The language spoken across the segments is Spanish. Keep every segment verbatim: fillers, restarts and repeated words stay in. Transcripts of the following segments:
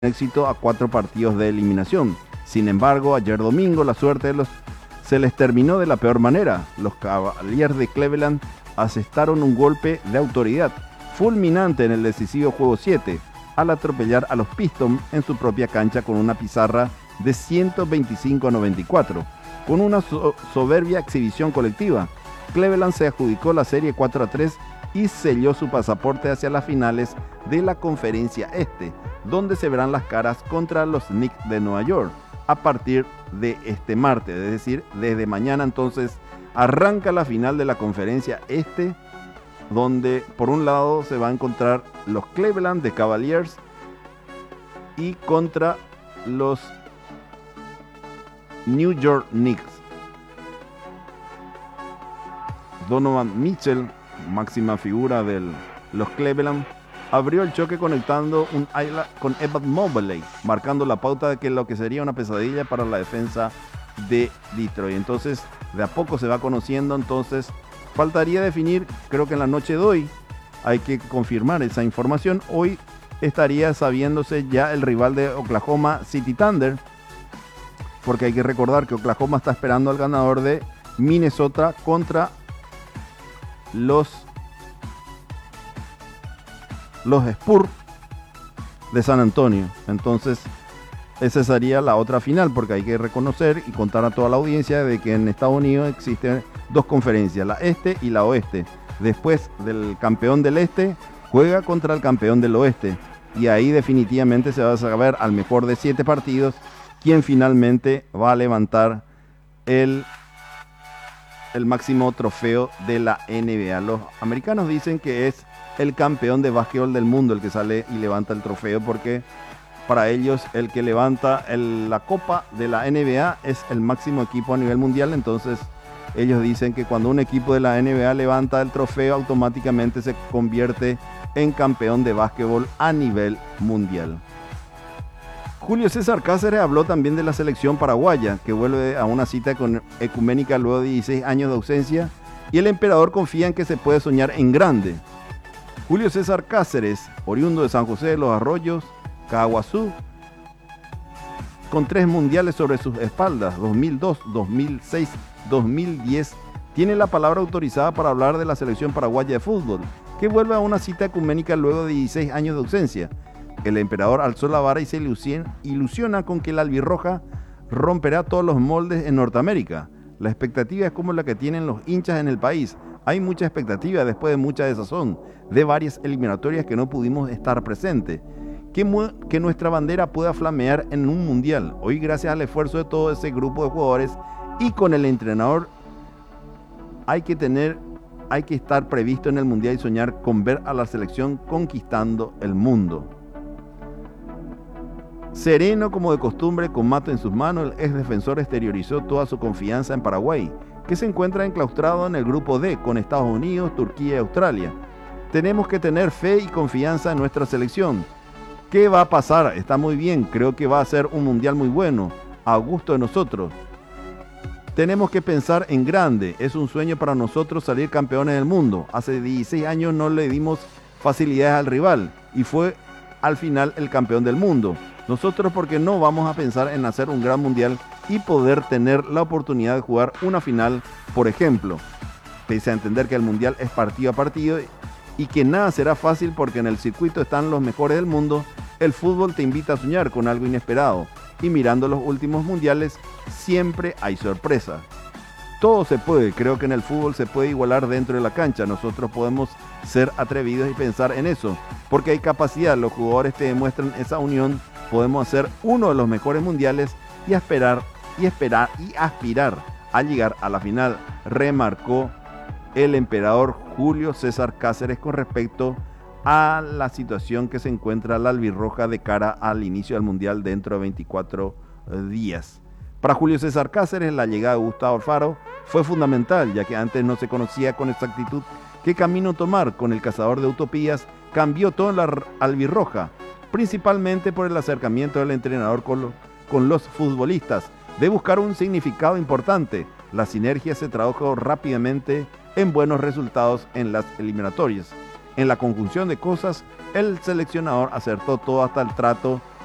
éxito a cuatro partidos de eliminación. Sin embargo, ayer domingo la suerte de los se les terminó de la peor manera. Los Cavaliers de Cleveland asestaron un golpe de autoridad fulminante en el decisivo juego siete al atropellar a los Pistons en su propia cancha con una pizarra de ciento veinticinco a noventa y cuatro. Con una so- soberbia exhibición colectiva, Cleveland se adjudicó la serie cuatro a tres y selló su pasaporte hacia las finales de la Conferencia Este, donde se verán las caras contra los Knicks de Nueva York a partir de este martes, es decir, desde mañana. Entonces arranca la final de la Conferencia Este, donde por un lado se va a encontrar los Cleveland de Cavaliers y contra los New York Knicks. Donovan Mitchell, máxima figura de los Cleveland, abrió el choque conectando un ala con Evan Mobley, marcando la pauta de que lo que sería una pesadilla para la defensa de Detroit. Entonces, de a poco se va conociendo. Entonces, faltaría definir, creo que en la noche de hoy hay que confirmar esa información. Hoy estaría sabiéndose ya el rival de Oklahoma City Thunder, porque hay que recordar que Oklahoma está esperando al ganador de Minnesota contra los los Spurs de San Antonio. Entonces esa sería la otra final, porque hay que reconocer y contar a toda la audiencia de que en Estados Unidos existen dos conferencias, la este y la oeste. Después del campeón del este juega contra el campeón del oeste, y ahí definitivamente se va a saber al mejor de siete partidos quién finalmente va a levantar el el máximo trofeo de la N B A. Los americanos dicen que es el campeón de básquetbol del mundo el que sale y levanta el trofeo, porque para ellos el que levanta el, la copa de la N B A es el máximo equipo a nivel mundial. Entonces ellos dicen que cuando un equipo de la N B A levanta el trofeo, automáticamente se convierte en campeón de básquetbol a nivel mundial. Julio César Cáceres habló también de la selección paraguaya, que vuelve a una cita con ecuménica luego de dieciséis años de ausencia, y el emperador confía en que se puede soñar en grande. Julio César Cáceres, oriundo de San José de los Arroyos, Caaguazú, con tres mundiales sobre sus espaldas, dos mil dos, dos mil seis, dos mil diez, tiene la palabra autorizada para hablar de la selección paraguaya de fútbol, que vuelve a una cita ecuménica luego de dieciséis años de ausencia. El emperador alzó la vara y se ilusiona con que la albirroja romperá todos los moldes en Norteamérica. La expectativa es como la que tienen los hinchas en el país. Hay mucha expectativa después de mucha desazón, de varias eliminatorias que no pudimos estar presentes. Que, mu- que nuestra bandera pueda flamear en un mundial. Hoy, gracias al esfuerzo de todo ese grupo de jugadores y con el entrenador, hay que tener, hay que estar previsto en el mundial y soñar con ver a la selección conquistando el mundo. Sereno como de costumbre, con mato en sus manos, el ex defensor exteriorizó toda su confianza en Paraguay, que se encuentra enclaustrado en el grupo D con Estados Unidos, Turquía y Australia. Tenemos que tener fe y confianza en nuestra selección. ¿Qué va a pasar? Está muy bien, creo que va a ser un mundial muy bueno, a gusto de nosotros. Tenemos que pensar en grande, es un sueño para nosotros salir campeones del mundo. Hace dieciséis años no le dimos facilidades al rival y fue al final el campeón del mundo. Nosotros, ¿por qué no vamos a pensar en hacer un gran mundial y poder tener la oportunidad de jugar una final, por ejemplo? Pese a entender que el mundial es partido a partido y que nada será fácil porque en el circuito están los mejores del mundo, el fútbol te invita a soñar con algo inesperado, y mirando los últimos mundiales siempre hay sorpresa. Todo se puede, creo que en el fútbol se puede igualar dentro de la cancha. Nosotros podemos ser atrevidos y pensar en eso, porque hay capacidad, los jugadores te demuestran esa unión. Podemos hacer uno de los mejores mundiales y esperar y esperar y aspirar a llegar a la final, remarcó el emperador Julio César Cáceres con respecto a la situación que se encuentra la albirroja de cara al inicio del mundial dentro de veinticuatro días. Para Julio César Cáceres, la llegada de Gustavo Alfaro fue fundamental, ya que antes no se conocía con exactitud qué camino tomar. Con el cazador de utopías cambió toda la albirroja, principalmente por el acercamiento del entrenador con, lo, con los futbolistas, de buscar un significado importante. La sinergia se tradujo rápidamente en buenos resultados en las eliminatorias. En la conjunción de cosas, el seleccionador acertó todo hasta el trato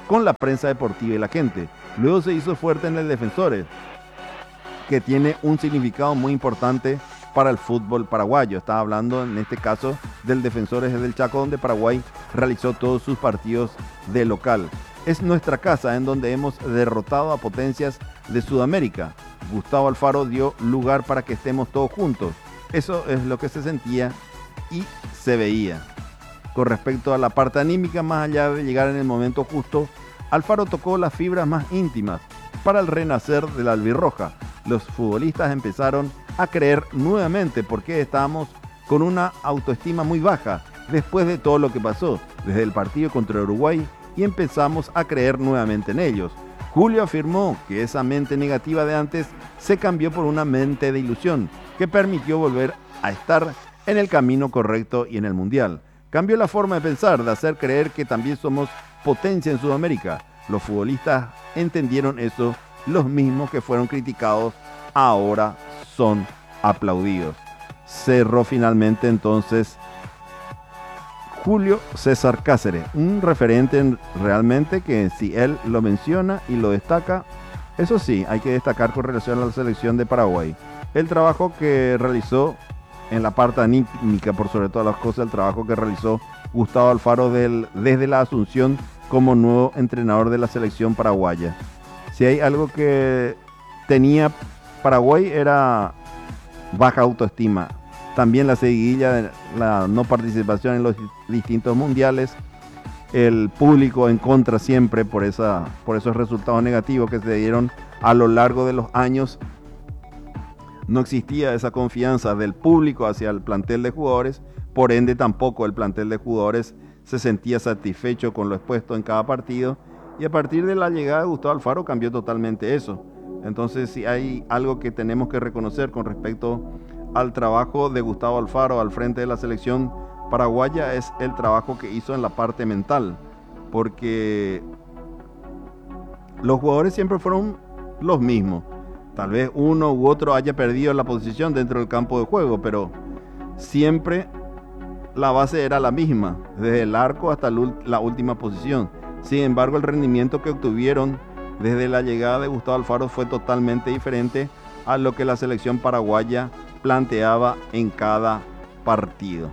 con la prensa deportiva y la gente. Luego se hizo fuerte en el Defensores, que tiene un significado muy importante para el fútbol paraguayo. Estaba hablando en este caso del Defensores del Chaco, donde Paraguay realizó todos sus partidos de local. Es nuestra casa en donde hemos derrotado a potencias de Sudamérica. Gustavo Alfaro dio lugar para que estemos todos juntos. Eso es lo que se sentía y se veía. Con respecto a la parte anímica, más allá de llegar en el momento justo, Alfaro tocó las fibras más íntimas para el renacer de la albirroja. Los futbolistas empezaron a creer nuevamente porque estábamos con una autoestima muy baja después de todo lo que pasó desde el partido contra Uruguay, y empezamos a creer nuevamente en ellos. Julio afirmó que esa mente negativa de antes se cambió por una mente de ilusión que permitió volver a estar en el camino correcto y en el Mundial. Cambió la forma de pensar, de hacer creer que también somos potencia en Sudamérica. Los futbolistas entendieron eso, los mismos que fueron criticados ahora son aplaudidos. Cerró finalmente entonces Julio César Cáceres, un referente realmente que si él lo menciona y lo destaca, eso sí, hay que destacar con relación a la selección de Paraguay. El trabajo que realizó en la parte anímica, por sobre todas las cosas, el trabajo que realizó Gustavo Alfaro del, desde la asunción como nuevo entrenador de la selección paraguaya. Si hay algo que tenía Paraguay era baja autoestima. También la seguidilla de la no participación en los distintos mundiales, el público en contra siempre por, esa, por esos resultados negativos que se dieron a lo largo de los años. No existía esa confianza del público hacia el plantel de jugadores, por ende tampoco el plantel de jugadores se sentía satisfecho con lo expuesto en cada partido, y a partir de la llegada de Gustavo Alfaro cambió totalmente eso. Entonces, si hay algo que tenemos que reconocer con respecto al trabajo de Gustavo Alfaro al frente de la selección paraguaya, es el trabajo que hizo en la parte mental, porque los jugadores siempre fueron los mismos. Tal vez uno u otro haya perdido la posición dentro del campo de juego, pero siempre la base era la misma, desde el arco hasta la última posición. Sin embargo, el rendimiento que obtuvieron desde la llegada de Gustavo Alfaro fue totalmente diferente a lo que la selección paraguaya planteaba en cada partido.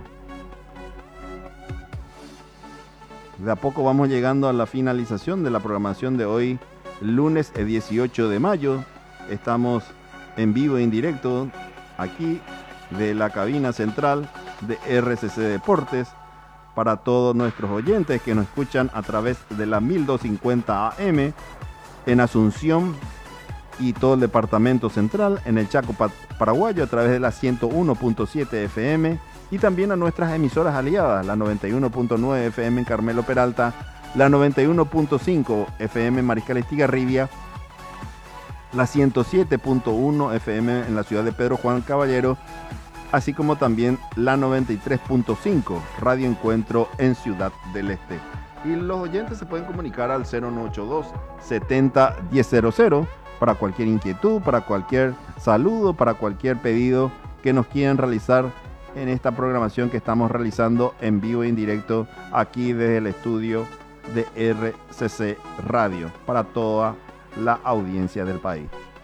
De a poco vamos llegando a la finalización de la programación de hoy, lunes dieciocho de mayo. Estamos en vivo e en directo aquí de la cabina central de R C C Deportes para todos nuestros oyentes que nos escuchan a través de la mil doscientos cincuenta A M en Asunción y todo el departamento central, en el Chaco paraguayo a través de la ciento uno punto siete F M, y también a nuestras emisoras aliadas, la noventa y uno punto nueve F M en Carmelo Peralta, la noventa y uno punto cinco F M en Mariscal Estigarribia, la ciento siete punto uno F M en la ciudad de Pedro Juan Caballero, así como también la noventa y tres punto cinco Radio Encuentro en Ciudad del Este. Y los oyentes se pueden comunicar al cero nueve ocho dos, setenta, diez cero cero para cualquier inquietud, para cualquier saludo, para cualquier pedido que nos quieran realizar en esta programación que estamos realizando en vivo e en directo aquí desde el estudio de R C C Radio para toda la audiencia del país.